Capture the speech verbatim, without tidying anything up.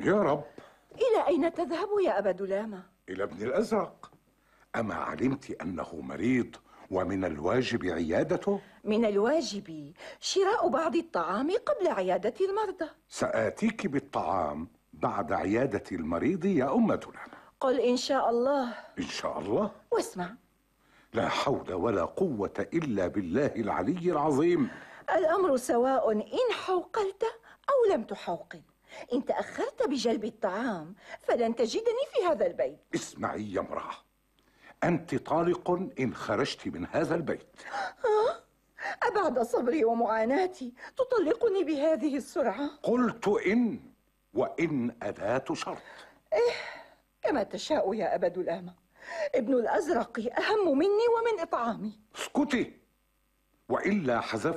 يا رب. إلى أين تذهب يا أبا دلامة؟ إلى ابن الأزرق. أما علمت أنه مريض ومن الواجب عيادته؟ من الواجب شراء بعض الطعام قبل عيادة المرضى. سآتيك بالطعام بعد عيادة المريض يا أم دلامة. قل إن شاء الله. إن شاء الله. واسمع، لا حول ولا قوة إلا بالله العلي العظيم. الأمر سواء إن حوقلت أو لم تحوقل. إن تأخرت بجلب الطعام فلن تجدني في هذا البيت. اسمعي يا امرأة، أنت طالق إن خرجت من هذا البيت. أبعد صبري ومعاناتي تطلقني بهذه السرعة؟ قلت إن، وإن أداة شرط. إيه، كما تشاء يا أبا دلامة. ابن الأزرق أهم مني ومن إطعامي. اسكتي، وإلا حذفت